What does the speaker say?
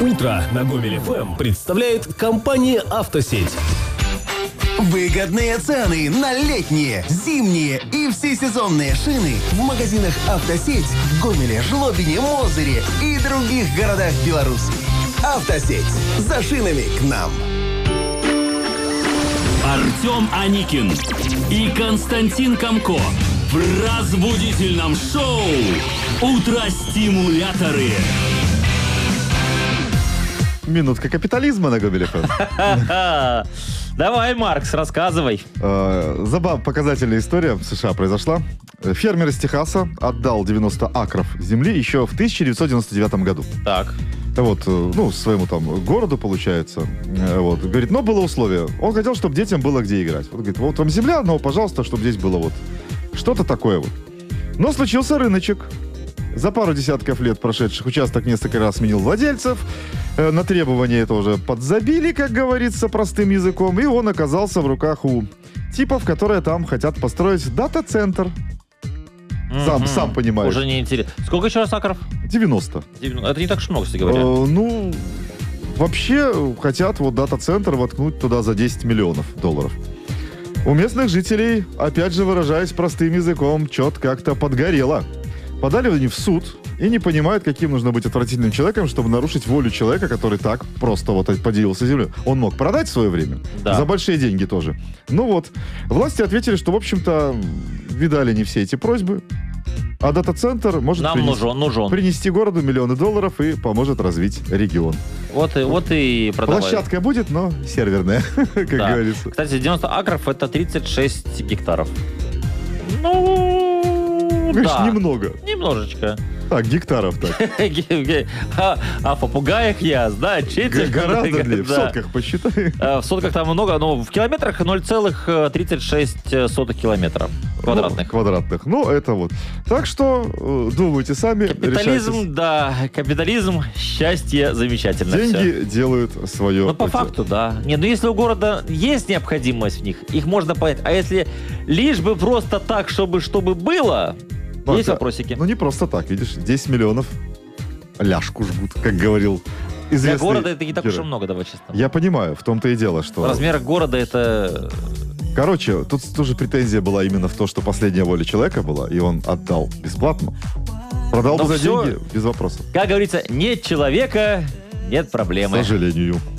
Утро на Гомель ФМ представляет компания «Автосеть». Выгодные цены на летние, зимние и всесезонные шины в магазинах «Автосеть» в Гомеле, Жлобине, Мозыре и других городах Беларуси. «Автосеть». За шинами к нам. Артем Аникин и Константин Комко в разбудительном шоу «Утро-стимуляторы». Минутка капитализма на Гомель ФМ. Давай, Маркс, рассказывай. Показательная история в США произошла. Фермер из Техаса отдал 90 акров земли еще в 1999 году. Так. Вот, своему там городу, получается. Вот. Говорит, но было условие. Он хотел, чтобы детям было где играть. Он говорит, вот вам земля, но, пожалуйста, чтобы здесь было вот что-то такое вот. Но случился рыночек. За пару десятков лет прошедших участок несколько раз сменил владельцев. На требования это уже подзабили, как говорится, простым языком. И он оказался в руках у типов, которые там хотят построить дата-центр. Сам понимаешь. Уже не интересно. Сколько еще раз акров? 90. Это не так уж много, кстати говоря. Вообще хотят вот дата-центр воткнуть туда за $10 миллионов. У местных жителей, опять же выражаясь простым языком, чё-то как-то подгорело. Подали они в суд и не понимают, каким нужно быть отвратительным человеком, чтобы нарушить волю человека, который так просто вот поделился землей. Он мог продать в свое время, за большие деньги тоже. Власти ответили, что, в общем-то, видали не все эти просьбы, а дата-центр может принести городу миллионы долларов и поможет развить регион. Вот и продавай. Площадка будет, но серверная, как говорится. Кстати, 90 акров — это 36 гектаров. Немного. Немножечко. Так, гектаров так. А в попугаях я, да, гораздо ли? В сотках посчитай. В сотках там много, но в километрах 0,36 километра квадратных. Это вот. Так что думайте сами. Капитализм, счастье, замечательно. Деньги делают свое. По факту, да. Если у города есть необходимость в них, их можно понять. А если лишь бы просто так, чтобы было... Есть вопросики? Не просто так, видишь, 10 миллионов ляжку жгут, как говорил известный... Для города это не так уж и много, давай честно. Я понимаю, в том-то и дело, что... В размерах города это... Короче, тут тоже претензия была именно в то, что последняя воля человека была, и он отдал бесплатно. Продал бы за деньги, без вопросов. Как говорится, нет человека, нет проблемы. К сожалению.